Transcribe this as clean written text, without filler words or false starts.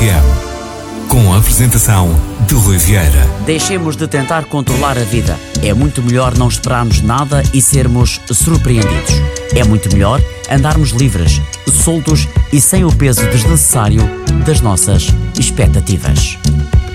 RFM, com a apresentação de Rui Vieira. Deixemos de tentar controlar a vida. É muito melhor não esperarmos nada e sermos surpreendidos. É muito melhor andarmos livres, soltos e sem o peso desnecessário das nossas expectativas.